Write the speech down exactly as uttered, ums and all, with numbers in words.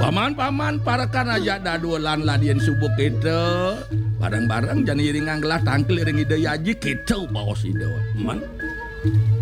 Paman-paman parakan aja dadulan ladien subuh kita bareng-bareng jangan iring anggelah tangkel iring ide yaji kita bawa ide man